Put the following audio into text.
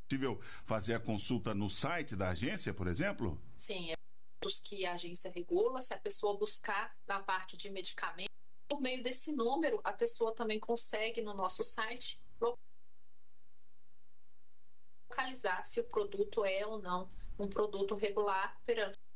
possível fazer a consulta no site da agência, por exemplo? Sim, é dos que a agência regula. Se a pessoa buscar na parte de medicamentos, por meio desse número, a pessoa também consegue no nosso site localizar se o produto é ou não um produto regular perante